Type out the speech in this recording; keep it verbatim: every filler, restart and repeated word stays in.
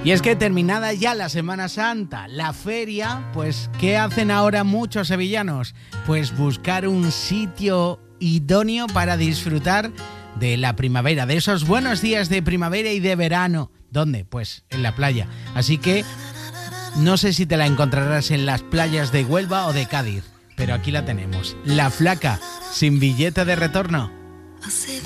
Y es que terminada ya la Semana Santa, la feria, pues ¿qué hacen ahora muchos sevillanos? Pues buscar un sitio idóneo para disfrutar de la primavera, de esos buenos días de primavera y de verano. ¿Dónde? Pues en la playa. Así que no sé si te la encontrarás en las playas de Huelva o de Cádiz, pero aquí la tenemos, La Flaca, sin billete de retorno.